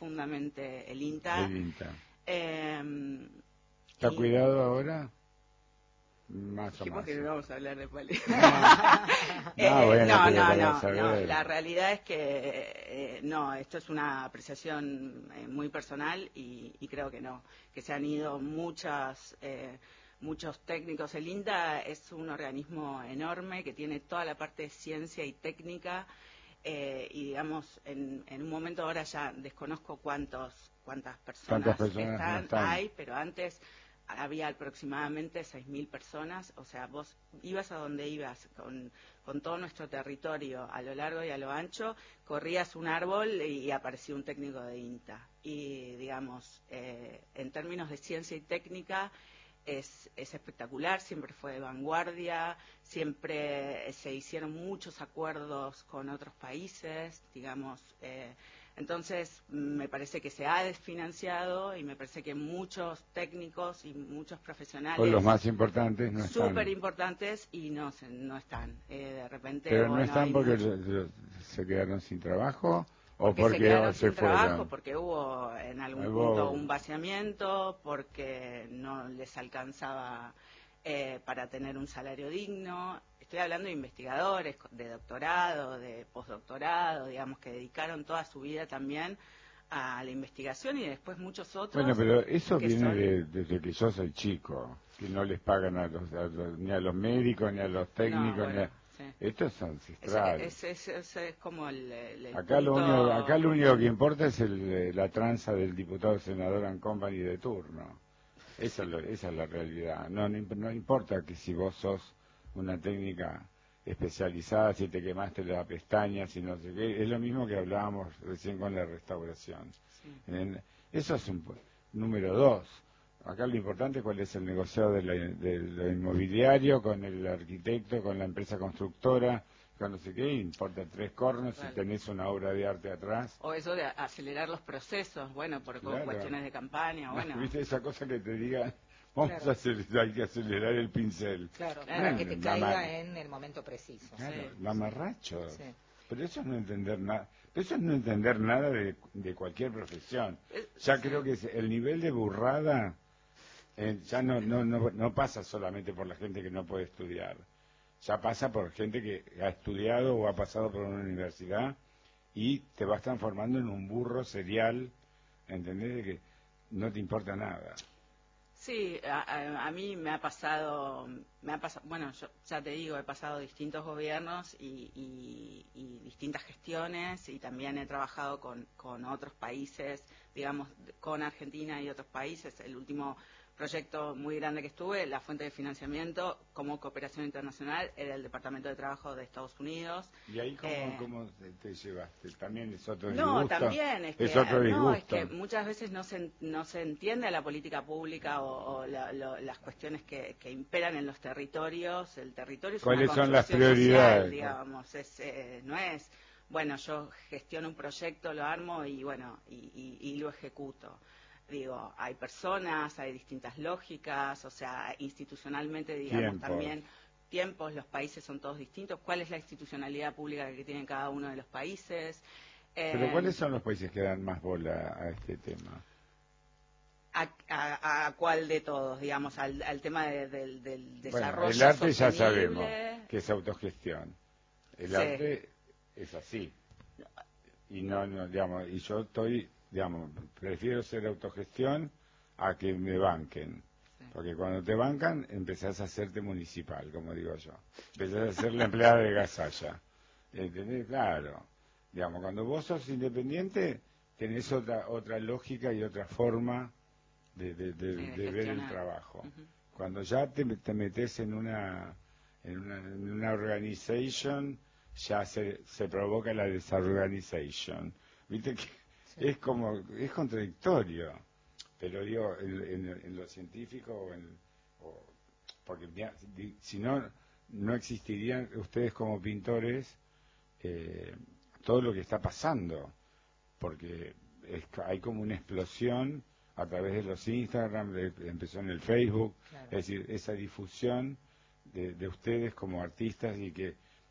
profundamente el INTA. El INTA. ¿Está Y- cuidado ahora? Más o Dijimos menos. que no vamos a hablar de política. Bueno, pero para no, saber. la realidad es que no, esto es una apreciación muy personal y creo que no, que se han ido muchos técnicos. El INTA es un organismo enorme que tiene toda la parte de ciencia y técnica y digamos, en un momento ahora ya desconozco cuántas personas están? hay, pero antes había aproximadamente 6.000 personas, o sea, vos ibas a donde ibas con todo nuestro territorio a lo largo y a lo ancho, corrías un árbol y aparecía un técnico de INTA. Y, digamos, en términos de ciencia y técnica es espectacular, siempre fue de vanguardia, siempre se hicieron muchos acuerdos con otros países, digamos, entonces, me parece que se ha desfinanciado y me parece que muchos técnicos y muchos profesionales... Con los más importantes no están. Súper importantes y no están. De repente... Pero no bueno, están porque se quedaron sin trabajo o porque se quedaron se sin fueron. trabajo, porque hubo en algún punto un vaciamiento, porque no les alcanzaba para tener un salario digno. Estoy hablando de investigadores de doctorado, de postdoctorado, digamos, que dedicaron toda su vida también a la investigación y después muchos otros. Bueno, pero eso viene desde que yo soy chico, que no les pagan ni a los médicos, ni a los técnicos, no, bueno, sí. Esto es ancestral. Es como el acá punto... acá lo único que importa es la tranza del diputado, senador and company de turno. Esa es la realidad. No importa que si vos sos una técnica especializada, si te quemaste la pestaña, si no sé qué, es lo mismo que hablábamos recién con la restauración. Sí. Eso es número 2. Acá lo importante es cuál es el negociado de lo inmobiliario con el arquitecto, con la empresa constructora, con no sé qué, importa 3 cornos si tenés una obra de arte atrás. O eso de acelerar los procesos, bueno, por cuestiones de campaña, bueno. ¿Viste esa cosa que te diga? Hay que acelerar el pincel. Claro, para que te caiga en el momento preciso. Claro, mamarrachos. Sí. Pero eso es no entender nada. Eso es no entender nada de cualquier profesión. Ya creo que el nivel de burrada ya no pasa solamente por la gente que no puede estudiar. Ya pasa por gente que ha estudiado o ha pasado por una universidad y te vas transformando en un burro serial, ¿entendés? De que no te importa nada. Sí, a mí me ha pasado, bueno, yo ya te digo, he pasado distintos gobiernos y distintas gestiones y también he trabajado con otros países, digamos, con Argentina y otros países. El último proyecto muy grande que estuve, la fuente de financiamiento como cooperación internacional, era el Departamento de Trabajo de Estados Unidos. ¿Y ahí cómo te llevaste? ¿También es otro disgusto? No, también es que muchas veces no se entiende la política pública o las cuestiones que imperan en los territorios. El territorio es ¿Cuáles una son las construcción prioridades? Social, digamos, no es, bueno, yo gestiono un proyecto, lo armo y bueno, y lo ejecuto. Digo, hay personas, hay distintas lógicas, o sea, institucionalmente, digamos, también tiempos, los países son todos distintos. ¿Cuál es la institucionalidad pública que tienen cada uno de los países? ¿Pero cuáles son los países que dan más bola a este tema? ¿A cuál de todos, digamos? Al tema del desarrollo el arte sostenible. Ya sabemos que es autogestión. El arte es así. Y digamos, y yo prefiero ser autogestión a que me banquen. Sí. Porque cuando te bancan, empezás a hacerte municipal, como digo yo. Empezás a ser la empleada de Gasalla. ¿Entendés? Claro. Digamos, cuando vos sos independiente, tenés otra lógica y otra forma de ver el trabajo. Cuando ya te metes en una organization, ya se provoca la desorganization. Viste que es contradictorio, pero digo, en lo científico, porque si no existirían ustedes como pintores todo lo que está pasando, porque hay como una explosión a través de los Instagram, empezó en el Facebook, claro. Es decir, esa difusión de ustedes como artistas y que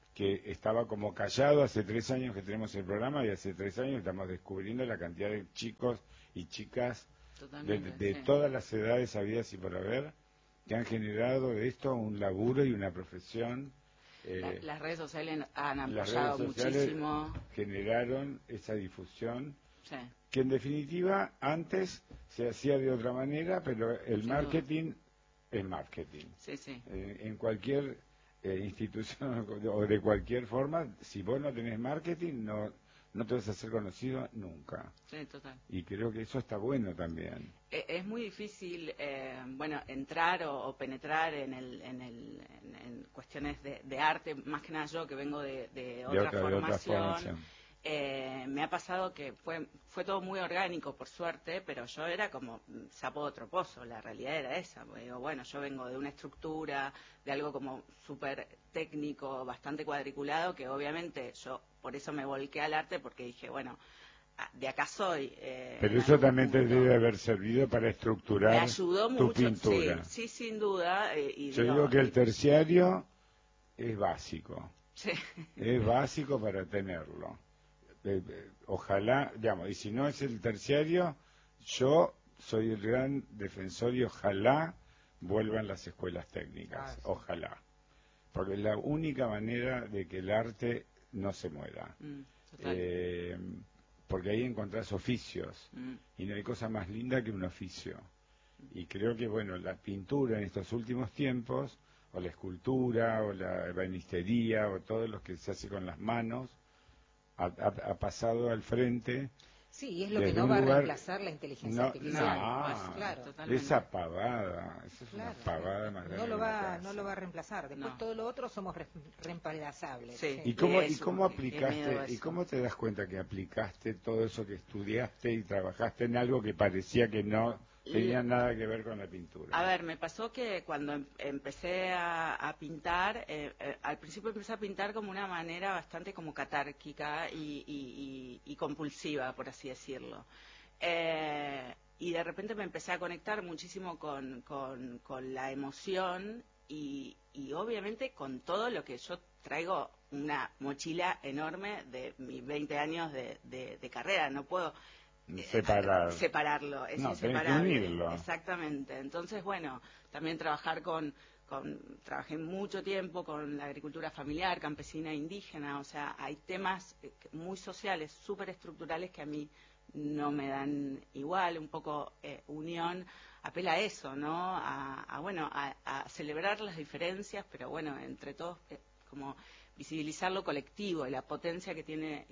que estaba como callado. Hace 3 años que tenemos el programa y hace 3 años estamos descubriendo la cantidad de chicos y chicas de sí. todas las edades habidas y por haber, que han generado de esto un laburo y una profesión. Las redes sociales han Las apoyado redes sociales muchísimo. generaron esa difusión, Sí. que en definitiva antes se hacía de otra manera, pero el marketing es marketing. Sí, sí. En cualquier institución o de cualquier forma, si vos no tenés marketing, no te vas a hacer conocido nunca. Sí, total. Y creo que eso está bueno también. Es muy difícil, entrar o penetrar en cuestiones de arte, más que nada yo que vengo de otra formación. Me ha pasado que fue todo muy orgánico, por suerte, pero yo era como sapo de otro pozo, la realidad era esa. Digo, bueno, yo vengo de una estructura, de algo como súper técnico, bastante cuadriculado, que obviamente yo por eso me volqué al arte, porque dije, bueno, de acá soy. Pero eso también te debe haber servido para estructurar me ayudó tu mucho, pintura. sí, sin duda. Yo digo que el terciario es básico. Sí. Es básico para tenerlo. Ojalá, digamos, y si no es el terciario, yo soy el gran defensor y ojalá vuelvan las escuelas técnicas, sí. Ojalá. Porque es la única manera de que el arte no se muera. Porque ahí encontrás oficios y no hay cosa más linda que un oficio. Y creo que, bueno, la pintura en estos últimos tiempos, o la escultura, o la ebanistería, o todo lo que se hace con las manos, ha pasado al frente. Sí, y es lo que no va a reemplazar la inteligencia artificial. Claro. Esa pavada, esa es una pavada más grande. No lo va a reemplazar. Después todo lo otro somos reemplazables. Sí. ¿Y cómo aplicaste, y cómo te das cuenta que aplicaste todo eso que estudiaste y trabajaste en algo que parecía que no tenía nada que ver con la pintura? A ver, me pasó que cuando empecé a pintar, al principio empecé a pintar como una manera bastante como catárquica y compulsiva, por así decirlo. Y de repente me empecé a conectar muchísimo con la emoción y obviamente con todo lo que yo traigo, una mochila enorme de mis 20 años de carrera. No puedo separarlo, es inseparable. Unirlo. Exactamente. Entonces, bueno, también trabajé mucho tiempo con la agricultura familiar, campesina, indígena, o sea, hay temas muy sociales, súper estructurales que a mí no me dan igual. Un poco Unión apela a eso, ¿no? A celebrar las diferencias, pero bueno, entre todos, como visibilizar lo colectivo y la potencia que tiene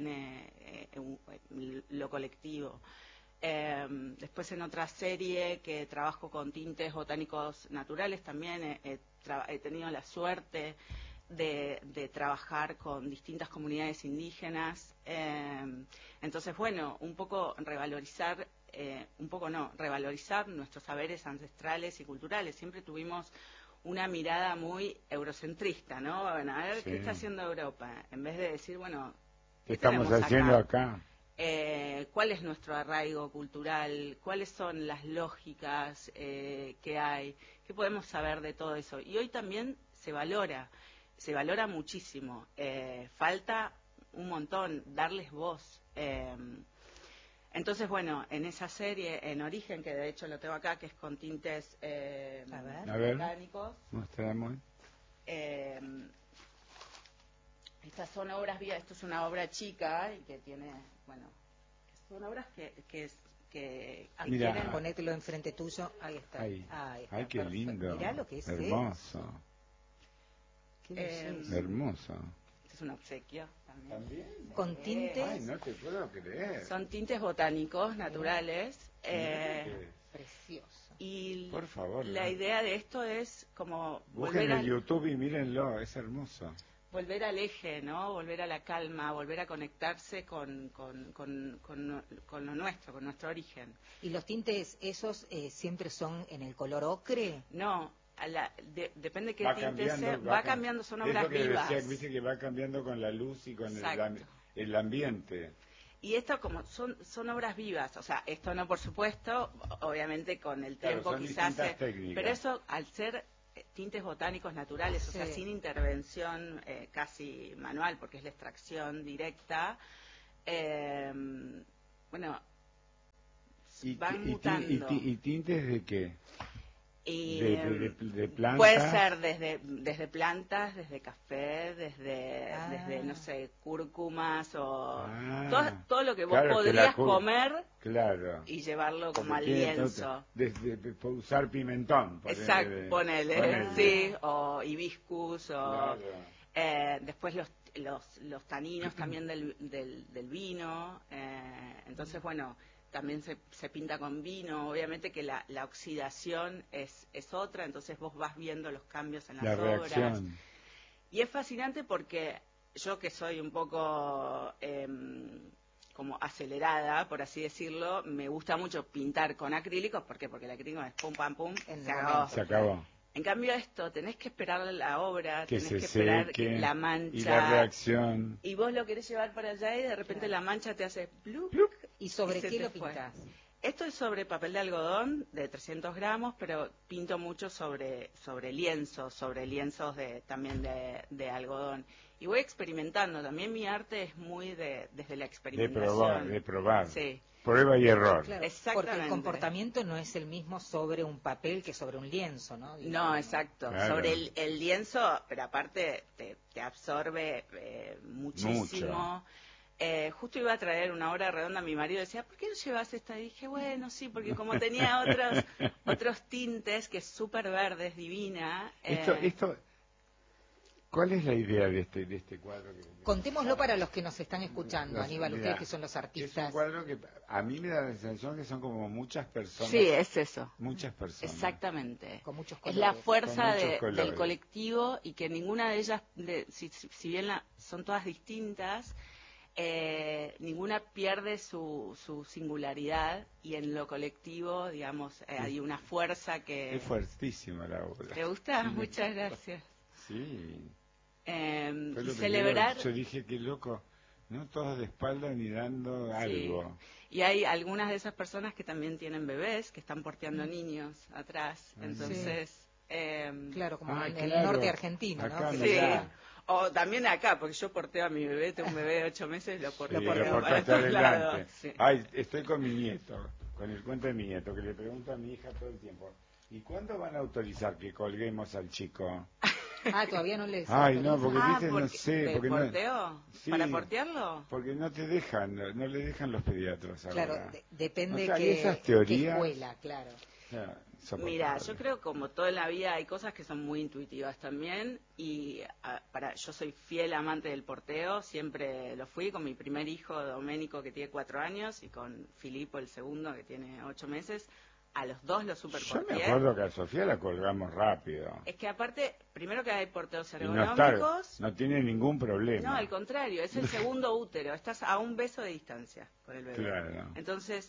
lo colectivo. Después en otra serie que trabajo con tintes botánicos naturales también he tenido la suerte de trabajar con distintas comunidades indígenas. Entonces, bueno, un poco revalorizar nuestros saberes ancestrales y culturales. Siempre tuvimos una mirada muy eurocentrista, ¿no? Bueno, a ver qué está haciendo Europa, en vez de decir, bueno, ¿qué estamos haciendo acá? ¿Cuál es nuestro arraigo cultural? ¿Cuáles son las lógicas que hay? ¿Qué podemos saber de todo eso? Y hoy también se valora muchísimo. Falta un montón, darles voz. Entonces, bueno, en esa serie, en Origen, que de hecho lo tengo acá, que es con tintes botánicos. Mostramos. Estas son obras vivas, esto es una obra chica y que tiene, bueno, son obras que mira, quieren... Ponértelo enfrente tuyo, ahí está. Ahí está, qué perfecto. lindo. Mirá lo que es hermoso. eso. Qué hermoso. Este es un obsequio también. Con tintes. Ay, no te puedo creer. Son tintes botánicos naturales. Precioso. Y por favor, la idea de esto es como busquen en YouTube y mírenlo, es hermoso. Volver al eje, ¿no? Volver a la calma, volver a conectarse con lo nuestro, con nuestro origen. ¿Y los tintes esos siempre son en el color ocre? No, depende qué tinte sea. Va cambiando, son obras vivas. Viste que va cambiando con la luz y con el ambiente. Y esto como son obras vivas, o sea, esto no por supuesto, obviamente con el tiempo son quizás técnicas. pero eso al ser tintes botánicos naturales, o sea, sin intervención casi manual, porque es la extracción directa. Bueno, van mutando. ¿Y tintes de qué? Y, de plantas. Puede ser desde plantas, desde café, desde no sé, cúrcumas o todo lo que vos podrías comer y llevarlo como al lienzo. Desde usar pimentón. Exacto, ponele, sí, o hibiscus, o después los taninos también del vino. Entonces, bueno, también se pinta con vino, obviamente que la oxidación es otra, entonces vos vas viendo los cambios en las obras. Reacción. Y es fascinante porque yo, que soy un poco como acelerada, por así decirlo, me gusta mucho pintar con acrílicos. ¿Por qué? Porque el acrílico es pum, pam, pum, se acabó. En cambio esto, tenés que esperar la obra, tenés que esperar la mancha. Y la reacción. Y vos lo querés llevar para allá y de repente la mancha te hace plup. ¿Y sobre qué lo pintás? Esto es sobre papel de algodón de 300 gramos, pero pinto mucho sobre lienzos también de algodón. Y voy experimentando. También mi arte es muy desde la experimentación. De probar. Sí. Prueba y error. Claro, porque el comportamiento no es el mismo sobre un papel que sobre un lienzo, ¿no? Digamos, no, exacto. Claro. Sobre el lienzo, pero aparte te absorbe muchísimo. Justo iba a traer una obra redonda, mi marido decía, ¿por qué no llevas esta? Y dije, bueno, sí, porque como tenía otros tintes, que es súper verde, es divina. Esto, ¿cuál es la idea de este cuadro? Contémoslo para los que nos están escuchando, Aníbal, ustedes que son los artistas. Es un cuadro que a mí me da la sensación que son como muchas personas. Sí, es eso. Muchas personas. Exactamente. Con muchos colores. Es la fuerza del colectivo, y que ninguna de ellas, si bien son todas distintas, ninguna pierde su singularidad, y en lo colectivo, digamos, hay una fuerza que... Es fuertísima la obra. ¿Te gusta? Sí. Muchas gracias. Sí. Y celebrar... Yo dije, qué loco, no todos de espalda mirando algo. Y hay algunas de esas personas que también tienen bebés, que están porteando niños atrás, entonces... claro, como en el norte argentino, acá, ¿no? Sí. O también acá, porque yo porteo a mi bebé, tengo un bebé de 8 meses, lo porteo para todos lados. Sí. Ay, estoy con mi nieto, con el cuento de mi nieto, que le pregunto a mi hija todo el tiempo, ¿y cuándo van a autorizar que colguemos al chico? Todavía no les Ay, no, porque dicen, no sé. ¿Porque porteo? Sí, ¿Para portearlo? Porque no te dejan, no le dejan los pediatras ahora. Claro, depende qué escuela, claro. Mira, yo creo, como toda la vida, hay cosas que son muy intuitivas también, y yo soy fiel amante del porteo, siempre lo fui, con mi primer hijo, Doménico, que tiene 4 años, y con Filipo, el segundo, que tiene 8 meses. A los dos los superporteé. Yo me acuerdo que a Sofía la colgamos rápido. Es que aparte, primero que hay porteos ergonómicos... No tiene ningún problema. No, al contrario, es el segundo útero. Estás a un beso de distancia con el bebé. Claro. Entonces,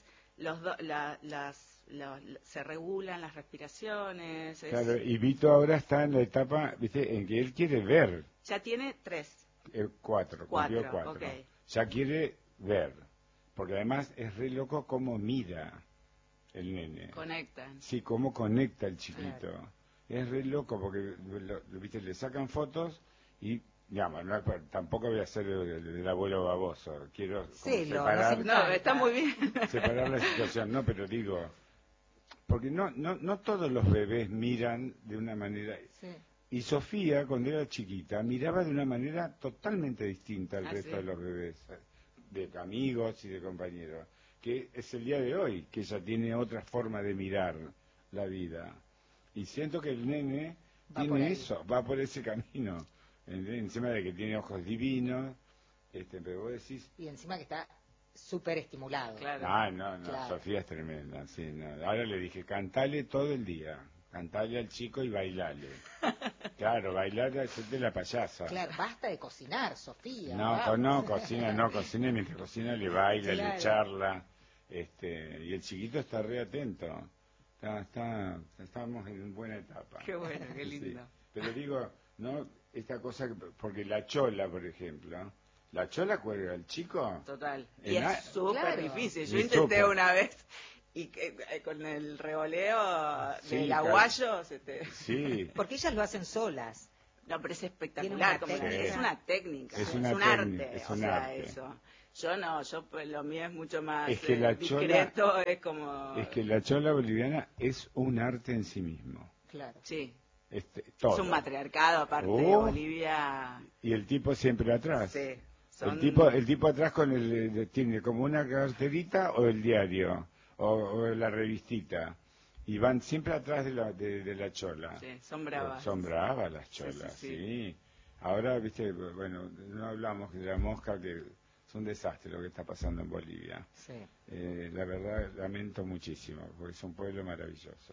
se regulan las respiraciones. Claro, y Vito ahora está en la etapa, viste, en que él quiere ver. Ya tiene 3. 4, cumplió 4. Okay. Ya quiere ver. Porque además es re loco cómo mira el nene. Conectan. Sí, cómo conecta el chiquito. Claro. Es re loco porque viste, le sacan fotos y, digamos, tampoco voy a ser el abuelo baboso. Quiero separar. No, está muy bien. Separar la situación, no, pero digo, porque no todos los bebés miran de una manera. Sí. Y Sofía, cuando era chiquita, miraba de una manera totalmente distinta al resto de los bebés, de amigos y de compañeros. Que es el día de hoy, que ella tiene otra forma de mirar la vida. Y siento que el nene tiene eso, va por ese camino. Encima de que tiene ojos divinos, pero vos decís... Y encima que está súper estimulado. Claro. No, claro. Sofía es tremenda. Sí, no. Ahora le dije, cantale todo el día. Cantale al chico y bailale. Claro, bailar es de la payasa. Claro, basta de cocinar, Sofía. Cocina y mientras cocina le baila, le charla. Y el chiquito está re atento. Estamos en buena etapa. Qué bueno, qué lindo. Sí. Pero digo, no, esta cosa, porque la chola, por ejemplo, la chola cuelga al chico. Total. Y es súper difícil. Yo intenté una vez Y con el revoleo Sí, del aguayo Sí. Porque ellas lo hacen solas. No, pero es espectacular, es una técnica, es un arte, es un arte. eso. Yo no, pues, lo mío es mucho más es que la discreto, chola, es como... Es que la chola boliviana es un arte en sí mismo. Claro. Sí. Todo. Es un matriarcado, aparte de Bolivia... Y el tipo siempre atrás. Sí. El tipo atrás tiene como una carterita o el diario, o la revistita. Y van siempre atrás de la chola. Sí, son bravas. Son bravas las cholas, sí. Ahora, viste, bueno, no hablamos de la mosca, que es un desastre lo que está pasando en Bolivia. Sí. La verdad, lamento muchísimo, porque es un pueblo maravilloso.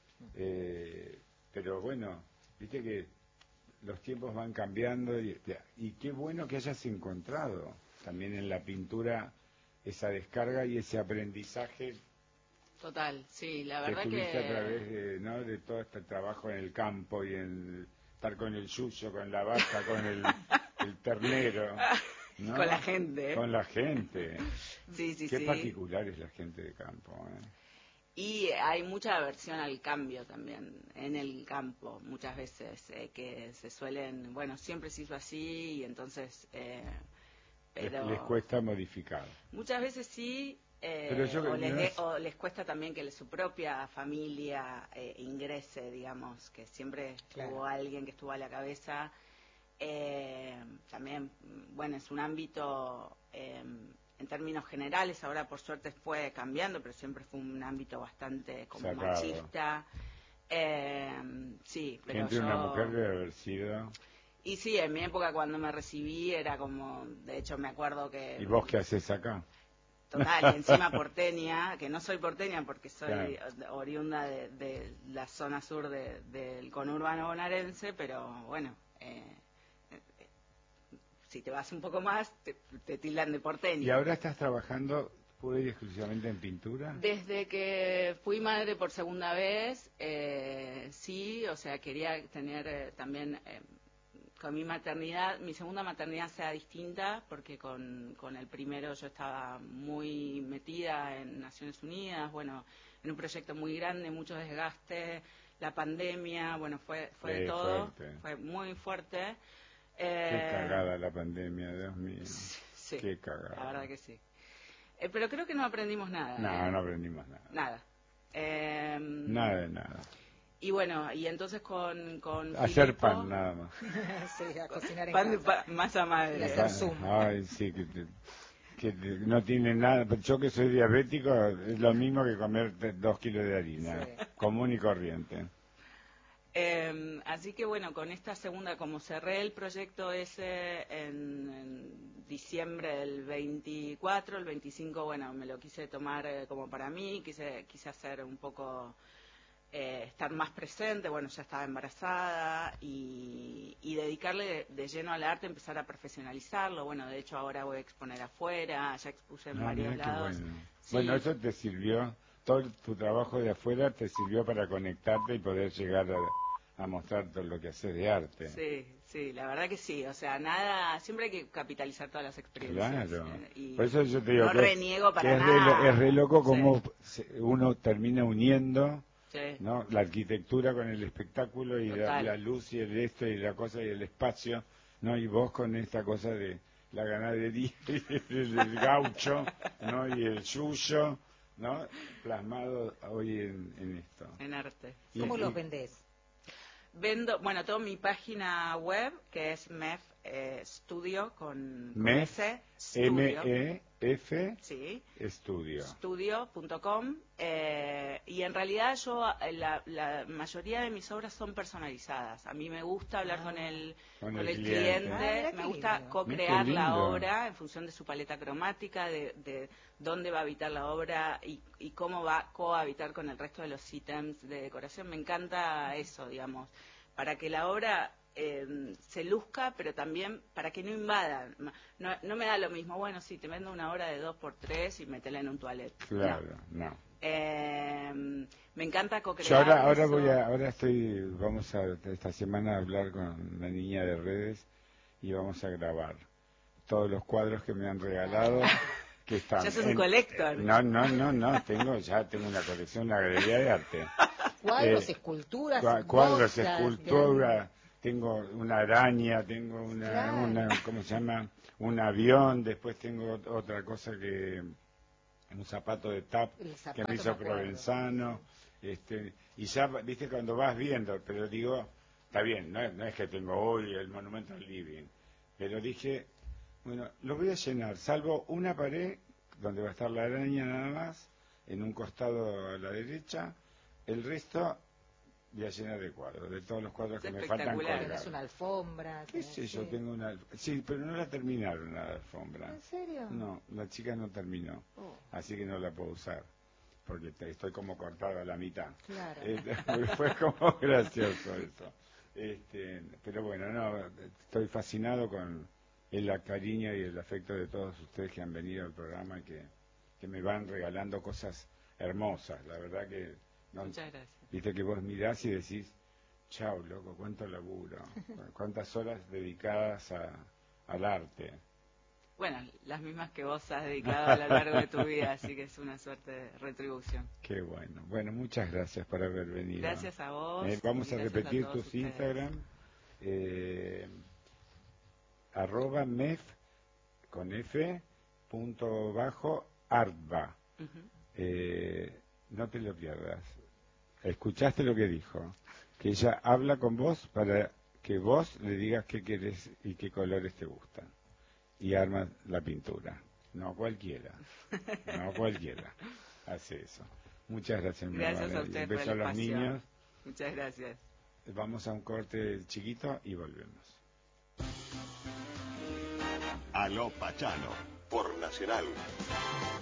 Pero bueno, viste que los tiempos van cambiando y qué bueno que hayas encontrado también en la pintura esa descarga y ese aprendizaje. Total, sí, la verdad que tuviste que... a través de todo este trabajo en el campo y en estar con el yuyo, con la vaca, con el ternero, ¿no? Con la gente. Con la gente. Sí, Qué particular es la gente de campo, Y hay mucha aversión al cambio también en el campo, muchas veces, que se suelen, bueno, siempre se hizo así y entonces... pero les cuesta modificar. Muchas veces sí, o les cuesta también que su propia familia ingrese, digamos, que siempre hubo alguien que estuvo a la cabeza. También, bueno, es un ámbito, en términos generales, ahora por suerte fue cambiando, pero siempre fue un ámbito bastante como machista. Sí, pero entre una mujer debe haber sido... Y sí, en mi época cuando me recibí era como, de hecho me acuerdo que... ¿Y vos qué haces acá? Total, y encima porteña, que no soy porteña porque soy oriunda de la zona sur del conurbano bonaerense, pero bueno, si te vas un poco más, te tildan de porteña. ¿Y ahora estás trabajando pura y exclusivamente en pintura? Desde que fui madre por segunda vez, sí, o sea, quería tener también... con mi maternidad, mi segunda maternidad sea distinta, porque con el primero yo estaba muy metida en Naciones Unidas, bueno, en un proyecto muy grande, mucho desgaste, la pandemia, bueno, fue de todo, fue muy fuerte. Qué cagada la pandemia, Dios mío. Sí, qué cagada. La verdad que sí. Pero creo que no aprendimos nada. No aprendimos nada. Nada. Nada de nada. Y bueno, y entonces con hacer Filipo, pan nada más. Sí, a cocinar en pan casa. masa madre. Y hacer zoom. Ay, sí, que no tiene nada. Yo que soy diabético, es lo mismo que comer 2 kilos de harina, común y corriente. Así que bueno, con esta segunda, como cerré el proyecto ese en diciembre del 24, el 25, bueno, me lo quise tomar como para mí, quise hacer un poco... estar más presente, bueno, ya estaba embarazada y dedicarle de lleno al arte, empezar a profesionalizarlo. Bueno, de hecho ahora voy a exponer afuera, ya expuse en varios lados. Bueno. Sí. Bueno, eso te sirvió, todo tu trabajo de afuera te sirvió para conectarte y poder llegar a mostrar todo lo que haces de arte. Sí, la verdad que sí, o sea, nada, siempre hay que capitalizar todas las experiencias. Claro, Y por eso yo te digo no que reniego para nada. Es re loco cómo uno termina uniendo... Sí. ¿no? La arquitectura con el espectáculo y la luz y el esto y la cosa y el espacio, ¿no? Y vos con esta cosa de la ganadería y el gaucho, ¿no? Y el yuyo, ¿no? Plasmado hoy en esto. En arte. ¿Cómo los vendés? Vendo, bueno, tengo mi página web que es MEF Studio con MEF, S, M-E-F, sí, Studio. Studio.com, y en realidad yo, la mayoría de mis obras son personalizadas. A mí me gusta hablar con el cliente, me gusta co-crear la obra en función de su paleta cromática, de dónde va a habitar la obra y cómo va a cohabitar con el resto de los ítems de decoración. Me encanta eso, digamos, para que la obra se luzca, pero también para que no invada. No me da lo mismo, bueno, sí, te vendo una obra de 2x3 y metela en un toilet. Claro, no. Me encanta co-crear. Yo ahora vamos a esta semana a hablar con la niña de redes y vamos a grabar todos los cuadros que me han regalado, que están. Ya sos un colector. No, tengo una colección, una galería de arte. Cuadros, esculturas, cuadros, esculturas, tengo una araña, tengo ¿cómo se llama? Un avión, después tengo otra cosa un zapato de tap que me hizo Provenzano, y ya, viste, cuando vas viendo, pero digo, está bien, no es que tengo hoy el monumento al living, pero dije, bueno, lo voy a llenar, salvo una pared donde va a estar la araña nada más, en un costado a la derecha, el resto voy a llenar de cuadros, de todos los cuadros que me faltan colgar. ¿Tenés una alfombra? ¿Qué sé yo? Tengo sí, pero no la terminaron la alfombra. ¿En serio? No, la chica no terminó, así que no la puedo usar, porque estoy como cortado a la mitad. Claro. Fue como gracioso eso. Pero bueno, no, estoy fascinado con el cariño y el afecto de todos ustedes que han venido al programa y que me van regalando cosas hermosas, la verdad que... Muchas gracias. Viste que vos mirás y decís, chau, loco, cuánto laburo, cuántas horas dedicadas al arte. Bueno, las mismas que vos has dedicado a lo largo de tu vida, así que es una suerte de retribución. Qué bueno. Bueno, muchas gracias por haber venido. Gracias a vos. Vamos a repetir tus ustedes. Instagram. @mef con f _artba. No te lo pierdas. ¿Escuchaste lo que dijo? Que ella habla con vos para que vos le digas qué querés y qué colores te gustan. Y arma la pintura. No cualquiera. Hace eso. Muchas gracias, mi Gracias amor. a ustedes Un beso por el a los espacio. niños. Muchas gracias. Vamos a un corte chiquito y volvemos. Aló Pachano, por Nacional.